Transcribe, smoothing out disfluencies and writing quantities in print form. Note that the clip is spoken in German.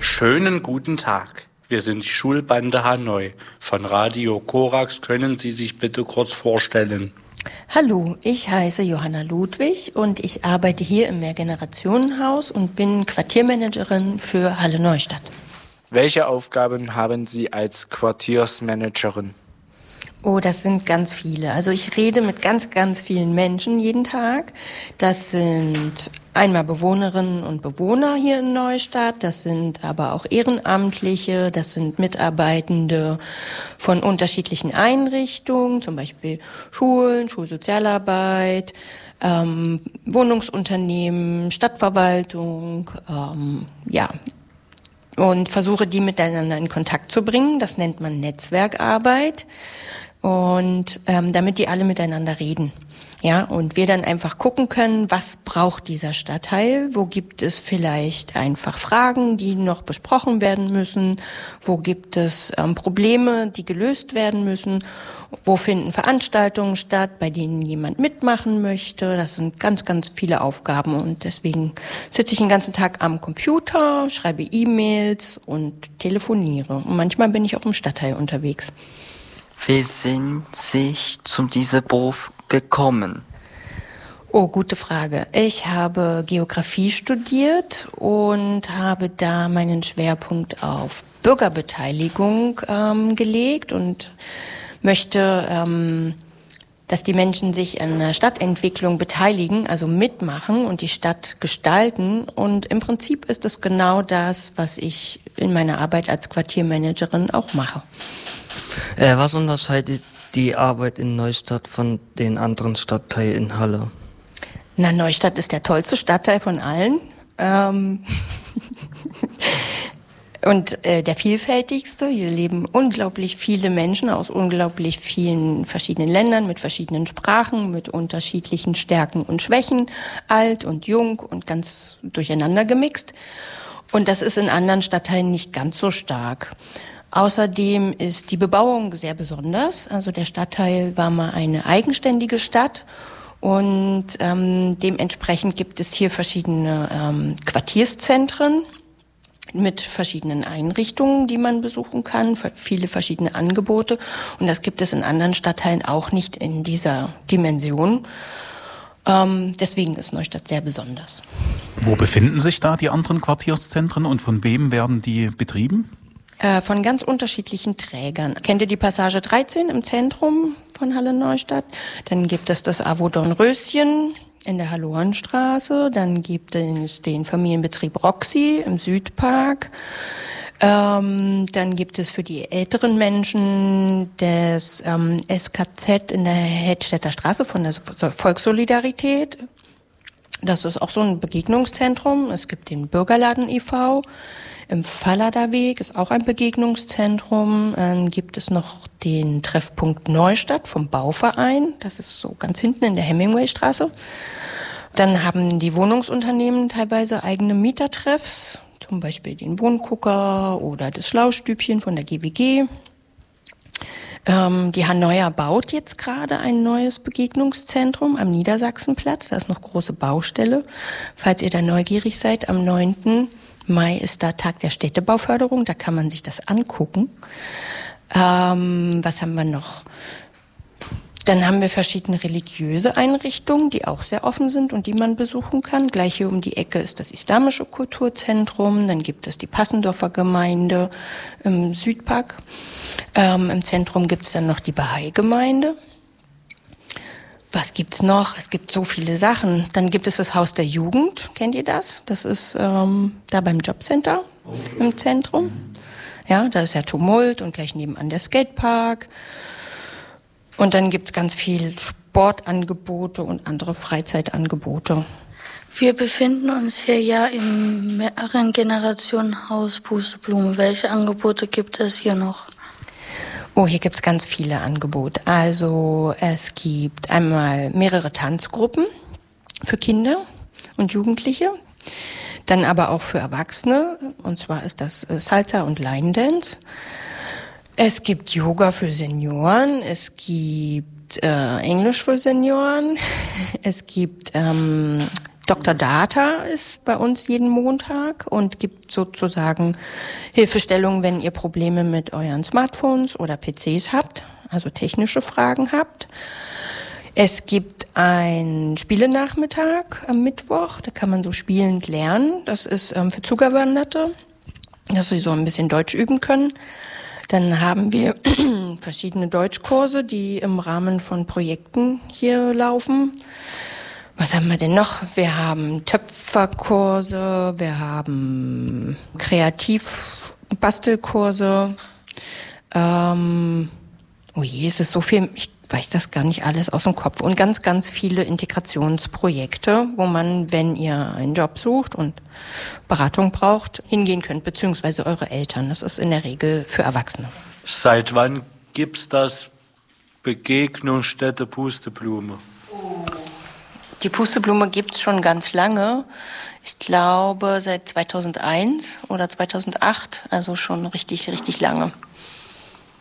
Schönen guten Tag. Wir sind die Schulbande Hanoi. Von Radio Korax können Sie sich bitte kurz vorstellen. Hallo, ich heiße Johanna Ludwig und ich arbeite hier im Mehrgenerationenhaus und bin Quartiermanagerin für Halle Neustadt. Welche Aufgaben haben Sie als Quartiersmanagerin? Oh, das sind ganz viele. Also ich rede mit ganz, ganz vielen Menschen jeden Tag. Das sind einmal Bewohnerinnen und Bewohner hier in Neustadt, das sind aber auch Ehrenamtliche, das sind Mitarbeitende von unterschiedlichen Einrichtungen, zum Beispiel Schulen, Schulsozialarbeit, Wohnungsunternehmen, Stadtverwaltung, und versuche die miteinander in Kontakt zu bringen. Das nennt man Netzwerkarbeit. Und damit die alle miteinander reden. Ja, und wir dann einfach gucken können, was braucht dieser Stadtteil, wo gibt es vielleicht einfach Fragen, die noch besprochen werden müssen, wo gibt es Probleme, die gelöst werden müssen, wo finden Veranstaltungen statt, bei denen jemand mitmachen möchte. Das sind ganz, ganz viele Aufgaben und deswegen sitze ich den ganzen Tag am Computer, schreibe E-Mails und telefoniere. Und manchmal bin ich auch im Stadtteil unterwegs. Wie sind Sie zu diesem Beruf gekommen? Oh, gute Frage. Ich habe Geografie studiert und habe da meinen Schwerpunkt auf Bürgerbeteiligung gelegt und möchte, dass die Menschen sich an der Stadtentwicklung beteiligen, also mitmachen und die Stadt gestalten. Und im Prinzip ist es genau das, was ich in meiner Arbeit als Quartiermanagerin auch mache. Was unterscheidet die Arbeit in Neustadt von den anderen Stadtteilen in Halle? Na, Neustadt ist der tollste Stadtteil von allen und der vielfältigste. Hier leben unglaublich viele Menschen aus unglaublich vielen verschiedenen Ländern mit verschiedenen Sprachen, mit unterschiedlichen Stärken und Schwächen, alt und jung und ganz durcheinander gemixt. Und das ist in anderen Stadtteilen nicht ganz so stark. Außerdem ist die Bebauung sehr besonders. Also der Stadtteil war mal eine eigenständige Stadt und dementsprechend gibt es hier verschiedene Quartierszentren mit verschiedenen Einrichtungen, die man besuchen kann, viele verschiedene Angebote. Und das gibt es in anderen Stadtteilen auch nicht in dieser Dimension. Deswegen ist Neustadt sehr besonders. Wo befinden sich da die anderen Quartierszentren und von wem werden die betrieben? Von ganz unterschiedlichen Trägern. Kennt ihr die Passage 13 im Zentrum von Halle Neustadt? Dann gibt es das AWO Dornröschen in der Hallorenstraße. Dann gibt es den Familienbetrieb Roxy im Südpark. Dann gibt es für die älteren Menschen das SKZ in der Hedstädter Straße von der Volkssolidarität. Das ist auch so ein Begegnungszentrum. Es gibt den Bürgerladen e.V. Im Falladerweg ist auch ein Begegnungszentrum. Dann gibt es noch den Treffpunkt Neustadt vom Bauverein. Das ist so ganz hinten in der Hemingwaystraße. Dann haben die Wohnungsunternehmen teilweise eigene Mietertreffs, zum Beispiel den Wohngucker oder das Schlaustübchen von der GWG. Die Hanoia baut jetzt gerade ein neues Begegnungszentrum am Niedersachsenplatz. Da ist noch große Baustelle. Falls ihr da neugierig seid, am 9. Mai ist da Tag der Städtebauförderung. Da kann man sich das angucken. Was haben wir noch? Dann haben wir verschiedene religiöse Einrichtungen, die auch sehr offen sind und die man besuchen kann. Gleich hier um die Ecke ist das Islamische Kulturzentrum. Dann gibt es die Passendorfer Gemeinde im Südpark. Im Zentrum gibt es dann noch die Bahai-Gemeinde. Was gibt's noch? Es gibt so viele Sachen. Dann gibt es das Haus der Jugend. Kennt ihr das? Das ist da beim Jobcenter im Zentrum. Ja, da ist ja Tumult und gleich nebenan der Skatepark. Und dann gibt's ganz viel Sportangebote und andere Freizeitangebote. Wir befinden uns hier ja im Mehrgenerationenhaus Pusteblume. Welche Angebote gibt es hier noch? Oh, hier gibt's ganz viele Angebote. Also es gibt einmal mehrere Tanzgruppen für Kinder und Jugendliche, dann aber auch für Erwachsene. Und zwar ist das Salsa und Line Dance. Es gibt Yoga für Senioren, es gibt Englisch für Senioren, es gibt Dr. Data ist bei uns jeden Montag und gibt sozusagen Hilfestellung, wenn ihr Probleme mit euren Smartphones oder PCs habt, also technische Fragen habt. Es gibt einen Spielenachmittag am Mittwoch, da kann man so spielend lernen. Das ist für Zugewanderte, dass sie so ein bisschen Deutsch üben können. Dann haben wir verschiedene Deutschkurse, die im Rahmen von Projekten hier laufen. Was haben wir denn noch? Wir haben Töpferkurse, wir haben Kreativbastelkurse. Es ist so viel, ich weiß das gar nicht alles aus dem Kopf. Und ganz, ganz viele Integrationsprojekte, wo man, wenn ihr einen Job sucht und Beratung braucht, hingehen könnt, beziehungsweise eure Eltern. Das ist in der Regel für Erwachsene. Seit wann gibt's das Begegnungsstätte Pusteblume? Die Pusteblume gibt's schon ganz lange. Ich glaube seit 2001 oder 2008, also schon richtig, richtig lange.